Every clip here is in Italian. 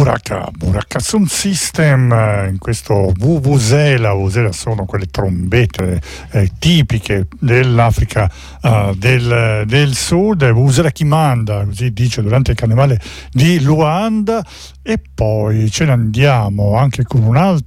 Buraka Sound System, in questo vuvuzela sono quelle trombette tipiche dell'Africa del Sud, vuvuzela Kimanda, così dice durante il carnevale di Luanda. E poi ce ne andiamo anche con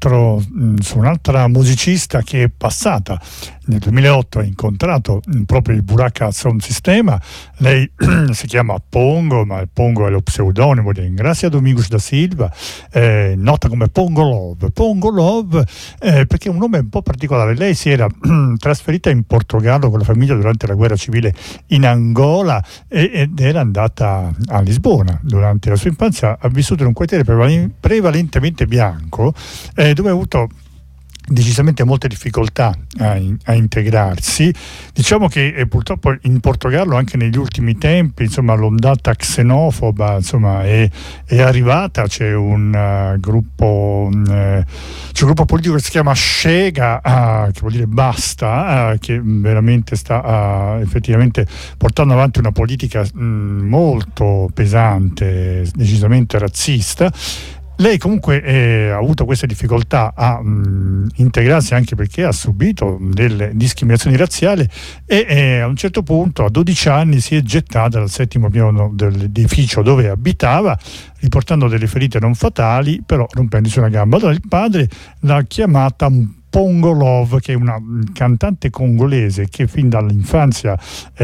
su un'altra musicista che è passata nel 2008, ha incontrato proprio il Buraka Sound System. Lei si chiama Pongo, ma il Pongo è lo pseudonimo di Ingrazia Domingos da Silva, nota come Pongo Love, perché è un nome un po' particolare. Lei si era trasferita in Portogallo con la famiglia durante la guerra civile in Angola ed era andata a Lisbona durante la sua infanzia. Ha vissuto in un quartiere prevalentemente bianco, dove ha avuto decisamente molte difficoltà a integrarsi. Diciamo che purtroppo in Portogallo anche negli ultimi tempi, insomma, l'ondata xenofoba, insomma, è arrivata. C'è un gruppo politico che si chiama Chega, che vuol dire basta, che veramente sta effettivamente portando avanti una politica molto pesante, decisamente razzista. Lei comunque ha avuto queste difficoltà a integrarsi, anche perché ha subito delle discriminazioni razziali e a un certo punto, a 12 anni, si è gettata dal 7° piano dell'edificio dove abitava, riportando delle ferite non fatali, però rompendosi una gamba. Allora il padre l'ha chiamata Pongo Love, che è una cantante congolese che fin dall'infanzia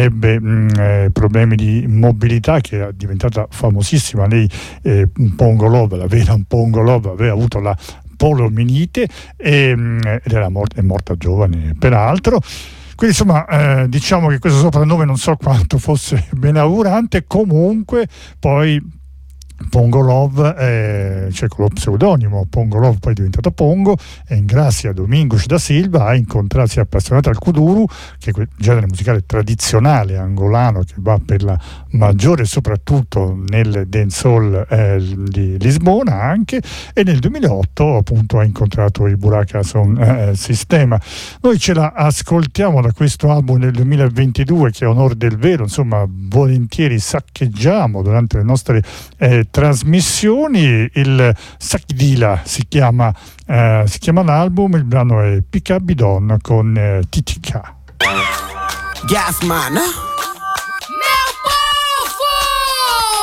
ebbe problemi di mobilità, che è diventata famosissima. Lei, Pongo Love, la vera Pongo Love, aveva avuto la poliomielite ed è morta giovane, peraltro. Quindi insomma, diciamo che questo soprannome non so quanto fosse benaugurante. Comunque poi Pongo Love, cioè con lo pseudonimo Pongo Love, poi è diventato Pongo, e Ingrazia Domingos da Silva ha incontrato, si è appassionata al kuduro, che è quel genere musicale tradizionale angolano che va per la maggiore soprattutto nel dancehall di Lisbona anche, e nel 2008 appunto ha incontrato il Buraka Sound System. Noi ce la ascoltiamo da questo album del 2022, che a onor del vero, insomma, volentieri saccheggiamo durante le nostre trasmissioni. Il Sakdila si chiama l'album, il brano è Picabidon con Titica. Gas man,